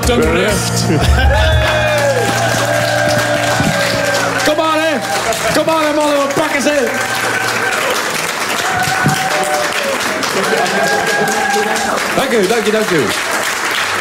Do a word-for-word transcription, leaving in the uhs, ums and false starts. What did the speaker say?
Terecht. Kom aan, hè. Kom aan, hè, mannen. We pakken ze. Dank u, dank u, dank u.